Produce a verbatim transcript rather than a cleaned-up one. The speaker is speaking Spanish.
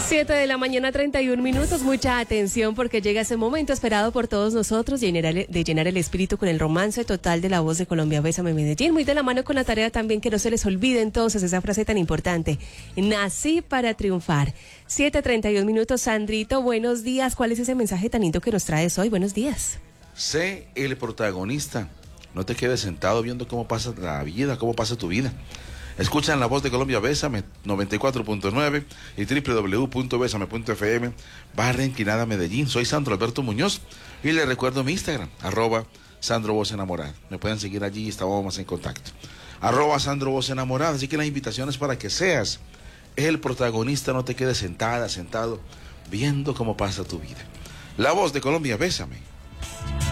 Siete de la mañana, treinta y un minutos. Mucha atención porque llega ese momento esperado por todos nosotros de llenar, de llenar el espíritu con el romance total de La Voz de Colombia. Bésame Medellín. Muy de la mano con la tarea también que no se les olvide entonces esa frase tan importante. Nací para triunfar. Siete treinta y un minutos. Sandrito, buenos días. ¿Cuál es ese mensaje tan lindo que nos traes hoy? Buenos días. Sé el protagonista. No te quedes sentado viendo cómo pasa la vida, cómo pasa tu vida. Escuchan La Voz de Colombia, Bésame, noventa y cuatro punto nueve y doble u doble u doble u punto bésame punto efe eme, barra inclinada Medellín. Soy Sandro Alberto Muñoz y les recuerdo mi Instagram, arroba Sandro Voz Enamorada. Me pueden seguir allí y estamos en contacto. Arroba Sandro Voz Enamorada. Así que la invitación es para que seas el protagonista, no te quedes sentada, sentado, viendo cómo pasa tu vida. La Voz de Colombia, Bésame.